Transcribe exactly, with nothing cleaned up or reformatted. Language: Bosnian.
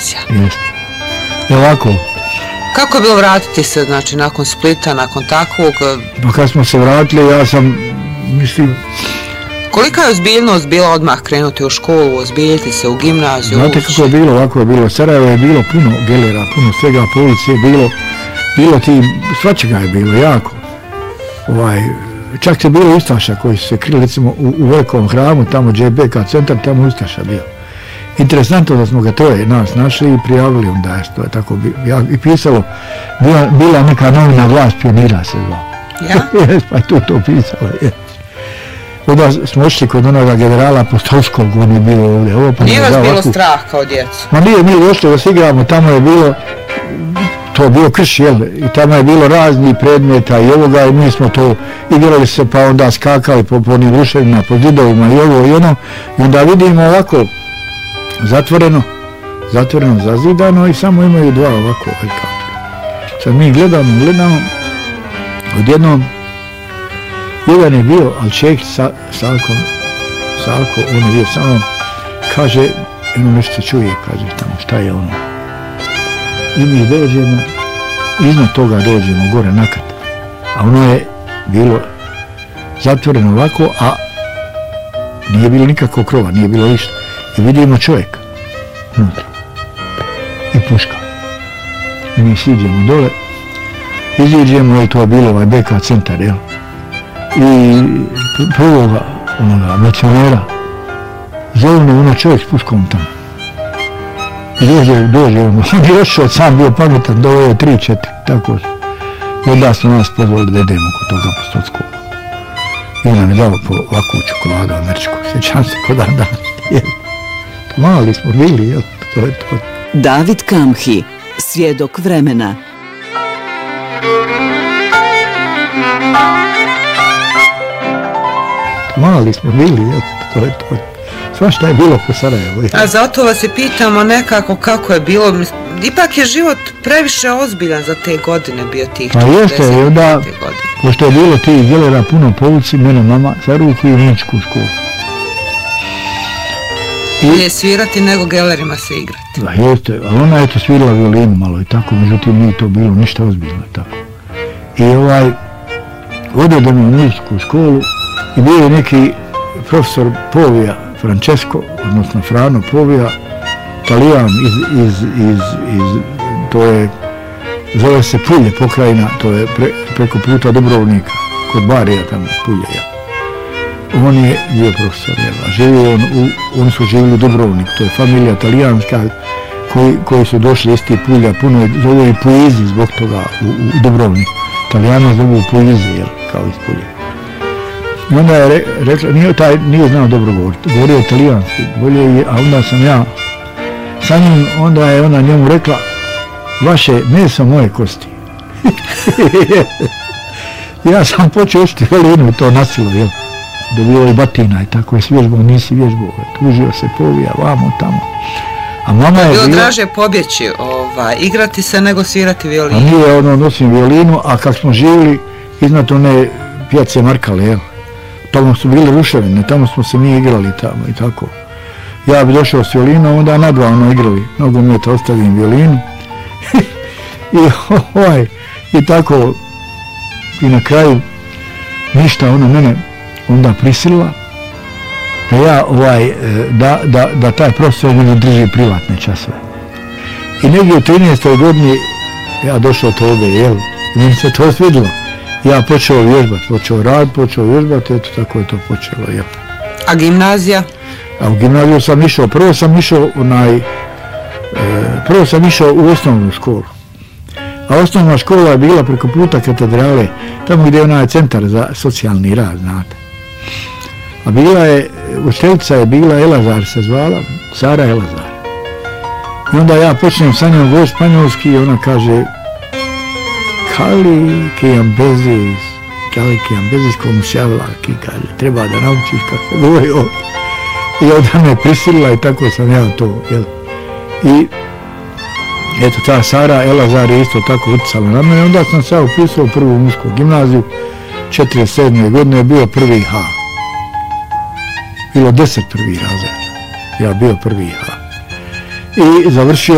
gimnazija. Jeste. I ovako. Kako je bilo vratiti se, znači, nakon Splita, nakon takvog? Pa kad smo se vratili, ja sam, mislim... Kolika je ozbiljnost bila odmah krenuti u školu, ozbiljiti se u gimnaziju? Znate kako je bilo, ovako je bilo. Sarajevo je bilo puno gelera, puno svega, policije, bilo, bilo ti, svačega je bilo, jako. Ovaj, čak je bilo ustaša koji su se krili, recimo, u, u velikom hramu, tamo gdje je B K centar, tamo ustaša bio. Interesantno da smo ga troje nas našli i prijavili onda je to je tako ja, i pisalo, bila, bila neka novina Glas pionira se zvao. Ja? Jes, pa je tu to pisalo, jes. Onda smo ošli kod onoga generala Apostolskog, on je bio ovdje. Ovo, pa nije vas bilo ovako strah kao djecu? Ma nije, mi došli da se igramo, tamo je bilo, to je bio krš, jel? I tamo je bilo razni predmeta i ovoga i mi smo to igrali se pa onda skakali po, po onim ruševima, po zidovima i ovo i ono. I onda vidimo ovako, zatvoreno, zatvoreno, zazidano i samo imaju dva ovako velikatora. Sad mi gledamo, gledamo, odjednom, jedan je bio Alčekić sa Salkom, Salko, on je bio samo, kaže, ono nešto se čuje, kaže tamo, šta je ono. I mi dođemo, iznad toga dođemo gore nakat, a ono je bilo zatvoreno ovako, a nije bilo nikakvog krova, nije bilo ništa. I vidimo čovjeka unutra i puška. I mi siđemo dole, iziđemo, je to bilo ovaj B K centar, jel? I prvoga onoga milicionera zovno ono čovjek s puškom tamo. I dođe, dođe, on je došao, sam bio pametan, doveo je tri, četiri, tako su. I onda smo nas pozvali da idemo kod toga Apostolskog. I on nam je dao po ovakvu čokoladu američku, sjećam se kod dan danas. Mali smo bili, jel? To je to. David Kamhi, svjedok vremena. Mali smo bili, jel? To je to. Svašta je bilo po Sarajevu. A zato vas je pitamo nekako kako je bilo. Ipak je život previše ozbiljan za te godine bio tih četrdeset godine. Pa jeste, onda, pošto je bilo tih gelera puno po ulici, mene mama za ruku i u muzičku školu. Bolje svirati nego gelerima se igrati. Da, jeste, ali ona je to svirala violinu malo i tako, međutim nije to bilo ništa ozbiljno tako. I ovaj, odredemo u muzičku školu i bio je neki profesor Povija, Francesco, odnosno Frano Povija, Italijan iz, iz, iz, iz, to je, zove se Pulje pokrajina, to je pre, preko puta Dubrovnika, kod Barija tamo, Pulje, ja. On je bio profesor, jel, živio on, u, oni su živjeli u Dubrovniku, to je familija italijanska, koji, koji su došli iz tih Pulja, puno je, zove i Puizi zbog toga u, u Dubrovniku. Italijana zovu Puizi, jel, kao iz Pulje. I onda je re, rekla, nije, taj, nije znao dobro govoriti, govorio italijanski, bolje je, a onda sam ja sa njim, onda je ona njemu rekla, vaše meso, moje kosti. Ja sam počeo učiti violinu i to nasilo, jel, dobio je batina i tako je svježbao, nisi vježbao, tužio se Povija, vamo, tamo. A mama je bilo bila... draže pobjeći, ovaj, igrati se nego svirati violinu. A nije, ono, nosim violinu, a kak smo živjeli iznad one pijace Markale, jel, tamo su bili ruševine, tamo smo se mi igrali tamo i tako. Ja bi došao s violinom, onda na dva ono igrali, nogometa ostavim violinu. I ovaj, i tako, i na kraju, ništa, ona mene onda prisilila, da ja, ovaj, da, da, da taj profesor mene drži privatne časove. I negdje u trinaestoj godini, ja došao to ovdje, jel, i meni se to svidilo. Ja počeo vježbati, počeo rad, počeo vježbati, eto tako je to počelo, jel. A gimnazija? A u gimnaziju sam išao, prvo sam išao onaj, e, prvo sam išao u osnovnu školu. A osnovna škola je bila preko puta katedrale, tamo gdje je onaj centar za socijalni rad, znate. A bila je, učiteljica je bila Elazar se zvala, Sara Elazar. I onda ja počnem sa njom govoriti španjolski i ona kaže Kali que ambezis, kali que ambezis como se habla aquí, kaže, treba da naučiš kako se govori ovdje. I onda me prisilila i tako sam ja to, jel. I eto, ta Sara Elazar je isto tako utjecala na mene. Onda sam se upisao u prvu mušku gimnaziju, četrdeset sedme godine je bio prvi H. Bilo deset prvi razred, ja bio prvi H. I završio